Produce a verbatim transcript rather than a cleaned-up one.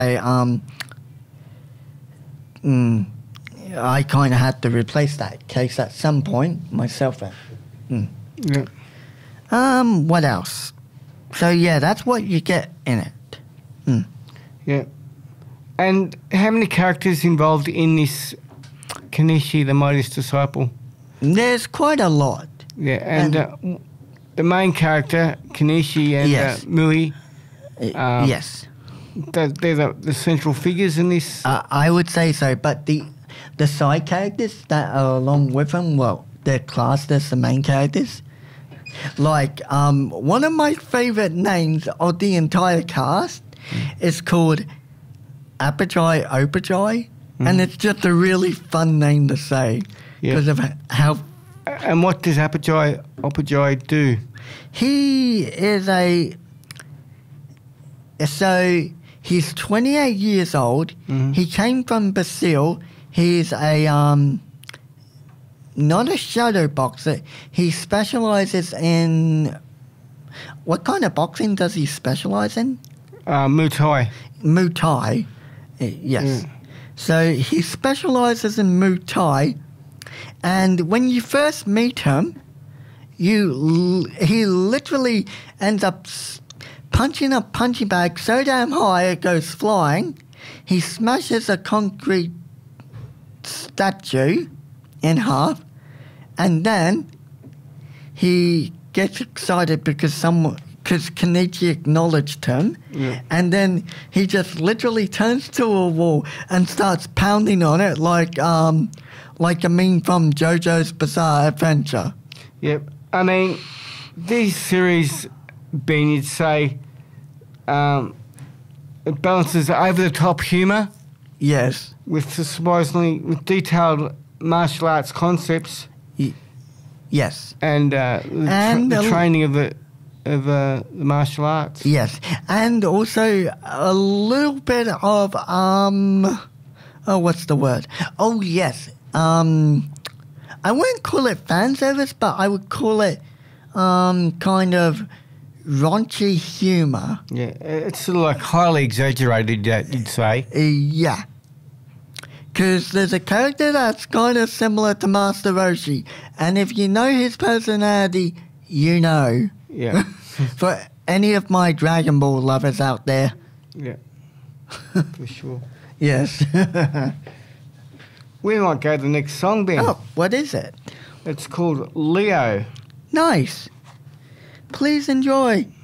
I, um, mm, I kind of had to replace that case at some point myself. Mm. Yeah. Um, what else? So yeah, that's what you get in it. Mm. Yeah. And how many characters involved in this Kenichi, the Mightiest Disciple? There's quite a lot. Yeah, and, And- uh, the main character, Kenichi and Yes. uh, Mui, Uh, Um, yes, they're, they're the, the central figures in this. uh, I would say so. But the the side characters that are along with them, well, they're classed as the main characters. Like um, one of my favorite names of the entire cast is called Apogee Opogee, and it's just a really fun name to say Yeah. because of how And what does Apogee, Apogee do? he is a. So he's twenty-eight years old. Mhm. He came from Brazil. He's a um, not a shadow boxer. He specializes in what kind of boxing does he specialize in? Uh, Muay Thai. Muay Thai. Uh, Yes. Mm. So he specializes in Muay Thai, and when you first meet him, you l- he literally ends up s- punching a punching bag so damn high it goes flying. He smashes a concrete statue in half, and then he gets excited because someone, because Kenichi acknowledged him, Yeah. and then he just literally turns to a wall and starts pounding on it like um like a meme from JoJo's Bizarre Adventure. Yep. I mean, these series, Ben, you'd say, um, it balances over-the-top humour Yes. with the surprisingly with detailed martial arts concepts Y- yes. and, uh, the, tra- And the a l- training of the of uh, the martial arts. Yes. And also a little bit of um oh what's the word? Oh yes. Um I wouldn't call it fan service, but I would call it um kind of raunchy humor. Yeah, it's sort of like highly exaggerated, uh, you'd say. Uh, yeah. Because there's a character that's kind of similar to Master Roshi. And if you know his personality, you know. Yeah, For any of my Dragon Ball lovers out there. yeah, for sure. Yes. We might go to the next song, Ben. Oh, what is it? It's called Leo. Nice. Please enjoy.